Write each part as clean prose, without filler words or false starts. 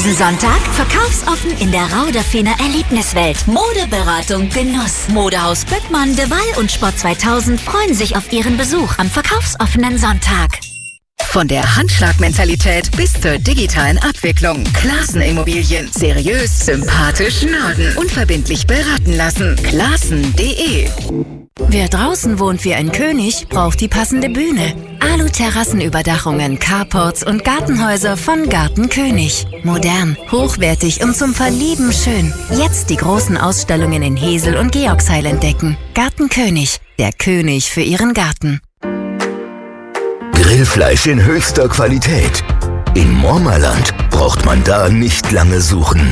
Diesen Sonntag verkaufsoffen in der Rauderfener Erlebniswelt. Modeberatung Genuss. Modehaus Böckmann, De Waal und Sport 2000 freuen sich auf ihren Besuch am verkaufsoffenen Sonntag. Von der Handschlagmentalität bis zur digitalen Abwicklung. Classen Immobilien. Seriös, sympathisch, Norden. Unverbindlich beraten lassen. Classen.de. Wer draußen wohnt wie ein König, braucht die passende Bühne. Alu-Terrassenüberdachungen, Carports und Gartenhäuser von Garten König. Modern, hochwertig und zum Verlieben schön. Jetzt die großen Ausstellungen in Hesel und Georgsheil entdecken. Garten König, der König für Ihren Garten. Grillfleisch in höchster Qualität. In Mormerland braucht man da nicht lange suchen.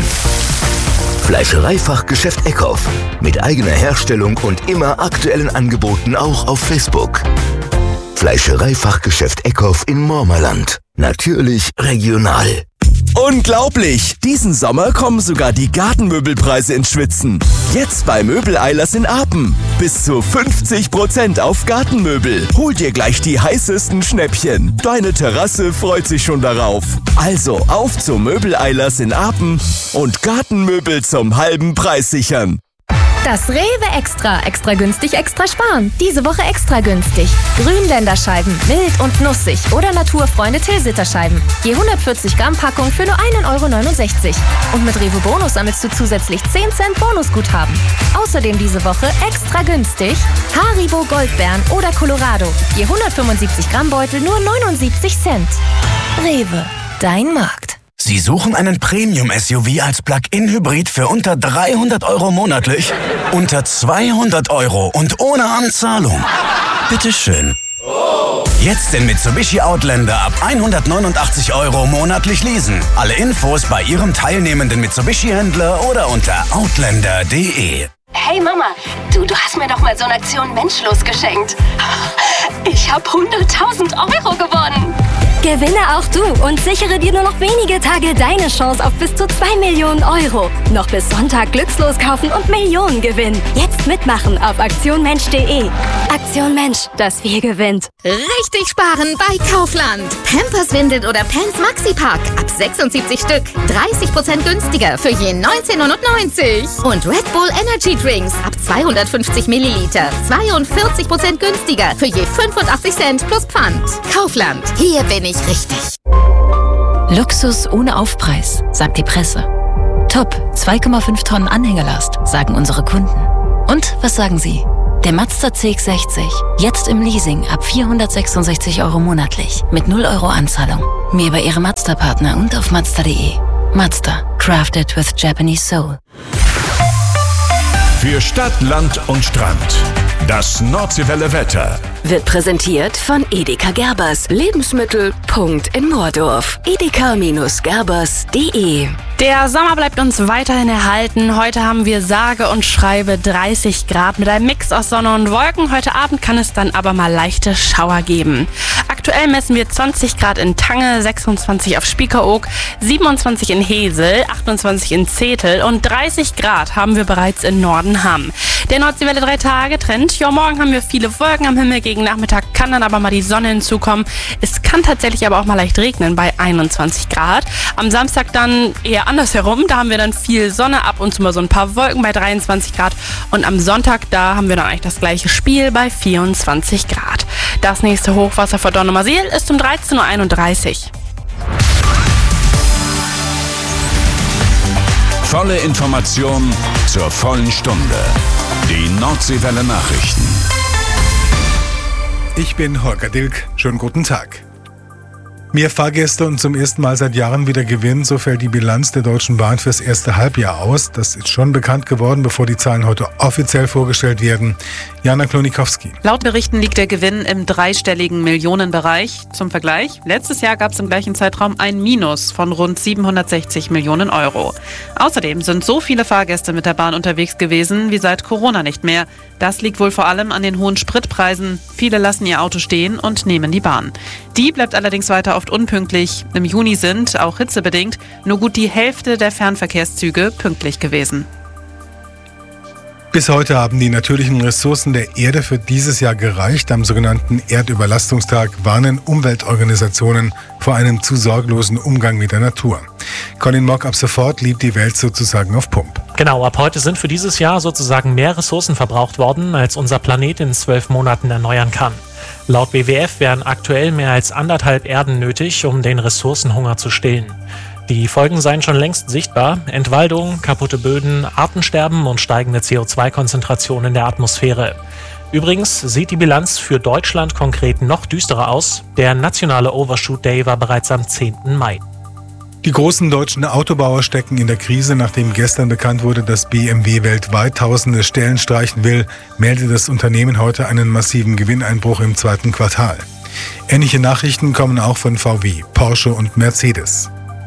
Fleischereifachgeschäft Eckhoff. Mit eigener Herstellung und immer aktuellen Angeboten auch auf Facebook. Fleischereifachgeschäft Eckhoff in Mormerland. Natürlich regional. Unglaublich! Diesen Sommer kommen sogar die Gartenmöbelpreise ins Schwitzen. Jetzt bei Möbeleilers in Apen. Bis zu 50% auf Gartenmöbel. Hol dir gleich die heißesten Schnäppchen. Deine Terrasse freut sich schon darauf. Also auf zu Möbeleilers in Apen und Gartenmöbel zum halben Preis sichern. Das Rewe Extra. Extra günstig, extra sparen. Diese Woche extra günstig. Grünländerscheiben, mild und nussig oder Naturfreunde Tilsiterscheiben. Je 140 Gramm Packung für nur 1,69 €. Und mit Rewe Bonus sammelst du zusätzlich 10 Cent Bonusguthaben. Außerdem diese Woche extra günstig Haribo Goldbeeren oder Colorado. Je 175 Gramm Beutel nur 79 Cent. Rewe, dein Markt. Sie suchen einen Premium-SUV als Plug-in-Hybrid für unter 300 € monatlich? Unter 200 € und ohne Anzahlung? Bitteschön. Jetzt den Mitsubishi Outlander ab 189 € monatlich leasen. Alle Infos bei Ihrem teilnehmenden Mitsubishi-Händler oder unter outlander.de. Hey Mama, du hast mir doch mal so eine Aktion Menschlos geschenkt. Ich habe 100.000 € gewonnen. Gewinne auch du und sichere dir nur noch wenige Tage deine Chance auf bis zu 2 Millionen €. Noch bis Sonntag glückslos kaufen und Millionen gewinnen. Jetzt mitmachen auf aktionmensch.de. Aktion Mensch, das Wir gewinnt. Richtig sparen bei Kaufland. Pampers Windel oder Pants Maxi Pack ab 76 Stück. 30% günstiger für je 19,99 €. Und Red Bull Energy Drinks ab 250 Milliliter. 42% günstiger für je 85 Cent plus Pfand. Kaufland. Hier bin ich richtig. Luxus ohne Aufpreis, sagt die Presse. Top, 2,5 Tonnen Anhängerlast, sagen unsere Kunden. Und was sagen Sie? Der Mazda CX-60, jetzt im Leasing ab 466 € monatlich, mit 0 € Anzahlung. Mehr bei Ihrem Mazda-Partner und auf Mazda.de. Mazda, crafted with Japanese soul. Für Stadt, Land und Strand. Das Nordseewelle Wetter Wird präsentiert von Edeka Gerbers. Lebensmittel. In Moordorf. edeka-gerbers.de. Der Sommer bleibt uns weiterhin erhalten. Heute haben wir sage und schreibe 30 Grad mit einem Mix aus Sonne und Wolken. Heute Abend kann es dann aber mal leichte Schauer geben. Aktuell messen wir 20 Grad in Tange, 26 auf Spiekeroog, 27 in Hesel, 28 in Zetel und 30 Grad haben wir bereits in Nordenham. Der Nordseewelle 3-Tage-Trend. Ja, morgen haben wir viele Wolken am Himmel. Gegen Nachmittag kann dann aber mal die Sonne hinzukommen. Es kann tatsächlich aber auch mal leicht regnen bei 21 Grad. Am Samstag dann eher andersherum. Da haben wir dann viel Sonne, ab und zu mal so ein paar Wolken bei 23 Grad. Und am Sonntag, da haben wir dann eigentlich das gleiche Spiel bei 24 Grad. Das nächste Hochwasser vor Donaumarsiel ist um 13:31 Uhr. Volle Information zur vollen Stunde. Die Nordseewelle Nachrichten. Ich bin Holger Dilk. Schönen guten Tag. Mehr Fahrgäste und zum ersten Mal seit Jahren wieder Gewinn, so fällt die Bilanz der Deutschen Bahn fürs erste Halbjahr aus. Das ist schon bekannt geworden, bevor die Zahlen heute offiziell vorgestellt werden. Jana Klonikowski. Laut Berichten liegt der Gewinn im dreistelligen Millionenbereich. Zum Vergleich, letztes Jahr gab es im gleichen Zeitraum ein Minus von rund 760 Millionen Euro. Außerdem sind so viele Fahrgäste mit der Bahn unterwegs gewesen wie seit Corona nicht mehr. Das liegt wohl vor allem an den hohen Spritpreisen. Viele lassen ihr Auto stehen und nehmen die Bahn. Die bleibt allerdings weiter oft unpünktlich. Im Juni sind, auch hitzebedingt, nur gut die Hälfte der Fernverkehrszüge pünktlich gewesen. Bis heute haben die natürlichen Ressourcen der Erde für dieses Jahr gereicht. Am sogenannten Erdüberlastungstag warnen Umweltorganisationen vor einem zu sorglosen Umgang mit der Natur. Colin Mock, ab sofort liebt die Welt sozusagen auf Pump. Genau, ab heute sind für dieses Jahr sozusagen mehr Ressourcen verbraucht worden, als unser Planet in 12 Monaten erneuern kann. Laut WWF wären aktuell mehr als 1,5 Erden nötig, um den Ressourcenhunger zu stillen. Die Folgen seien schon längst sichtbar: Entwaldung, kaputte Böden, Artensterben und steigende CO2-Konzentrationen in der Atmosphäre. Übrigens sieht die Bilanz für Deutschland konkret noch düsterer aus. Der nationale Overshoot Day war bereits am 10. Mai. Die großen deutschen Autobauer stecken in der Krise. Nachdem gestern bekannt wurde, dass BMW weltweit tausende Stellen streichen will, meldet das Unternehmen heute einen massiven Gewinneinbruch im zweiten Quartal. Ähnliche Nachrichten kommen auch von VW, Porsche und Mercedes.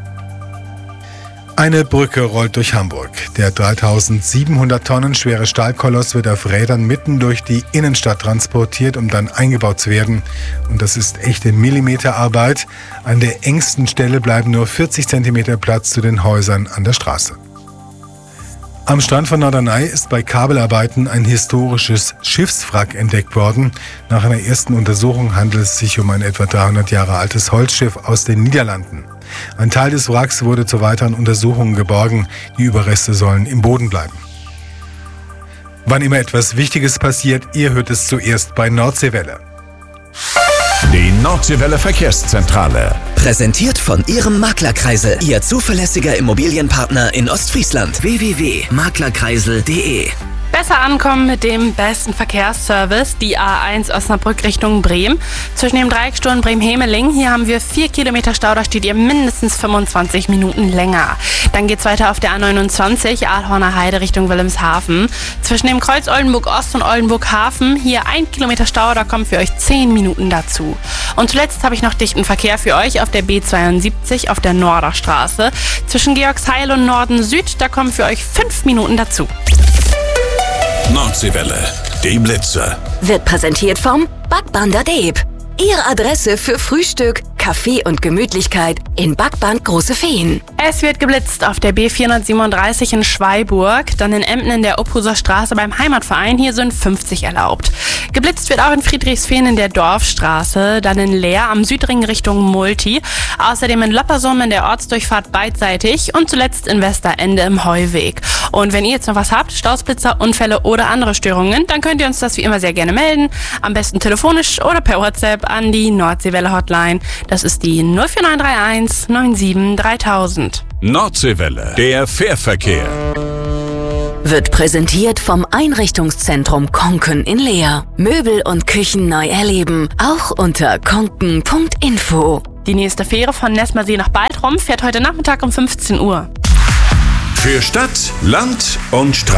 Eine Brücke rollt durch Hamburg. Der 3700 Tonnen schwere Stahlkoloss wird auf Rädern mitten durch die Innenstadt transportiert, um dann eingebaut zu werden. Und das ist echte Millimeterarbeit. An der engsten Stelle bleiben nur 40 cm Platz zu den Häusern an der Straße. Am Strand von Norderney ist bei Kabelarbeiten ein historisches Schiffswrack entdeckt worden. Nach einer ersten Untersuchung handelt es sich um ein etwa 300 Jahre altes Holzschiff aus den Niederlanden. Ein Teil des Wracks wurde zur weiteren Untersuchung geborgen. Die Überreste sollen im Boden bleiben. Wann immer etwas Wichtiges passiert, ihr hört es zuerst bei Nordseewelle. Die Nordseewelle Verkehrszentrale. Präsentiert von Ihrem Maklerkreisel, Ihr zuverlässiger Immobilienpartner in Ostfriesland. www.maklerkreisel.de. Besser ankommen mit dem besten Verkehrsservice, die A1 Osnabrück Richtung Bremen. Zwischen dem Dreiecksturm Bremen-Hemeling, hier haben wir 4 Kilometer Stau, da steht ihr mindestens 25 Minuten länger. Dann geht's weiter auf der A29, Aalhorner Heide Richtung Wilhelmshaven. Zwischen dem Kreuz Oldenburg-Ost und Oldenburg-Hafen, hier 1 Kilometer Stau, da kommen für euch 10 Minuten dazu. Und zuletzt habe ich noch dichten Verkehr für euch auf der B72 auf der Norderstraße. Zwischen Georgsheil und Norden-Süd, da kommen für euch 5 Minuten dazu. Nordseewelle, die Blitze. Wird präsentiert vom Backbander Deeb. Ihre Adresse für Frühstück, Kaffee und Gemütlichkeit in Backband Große Feen. Es wird geblitzt auf der B437 in Schweiburg, dann in Emden in der Ophuser Straße beim Heimatverein, hier sind 50 erlaubt. Geblitzt wird auch in Friedrichsfehn in der Dorfstraße, dann in Leer am Südring Richtung Multi, außerdem in Loppersum in der Ortsdurchfahrt beidseitig und zuletzt in Westerende im Heuweg. Und wenn ihr jetzt noch was habt, Stausblitzer, Unfälle oder andere Störungen, dann könnt ihr uns das wie immer sehr gerne melden, am besten telefonisch oder per WhatsApp an die Nordseewelle Hotline. Das ist die 04931 97 3000. Nordseewelle, der Fährverkehr. Wird präsentiert vom Einrichtungszentrum Konken in Leer. Möbel und Küchen neu erleben, auch unter konken.info. Die nächste Fähre von Nessmersee nach Baltrum fährt heute Nachmittag um 15 Uhr. Für Stadt, Land und Straße.